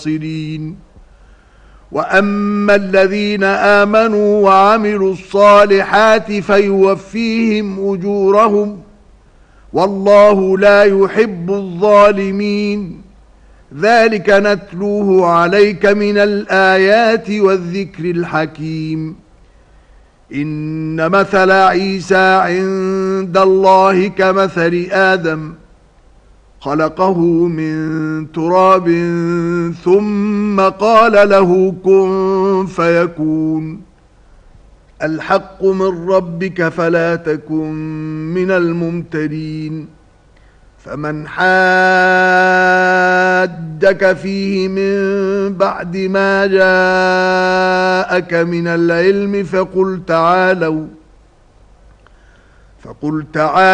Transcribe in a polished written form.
وأما الذين آمنوا وعملوا الصالحات فيوفيهم أجورهم والله لا يحب الظالمين. ذلك نتلوه عليك من الآيات والذكر الحكيم. إن مثل عيسى عند الله كمثل آدم خلقه من تراب ثم قال له كن فيكون. الحق من ربك فلا تكن من الممترين. فمن حادك فيه من بعد ما جاءك من العلم فقل تعالوا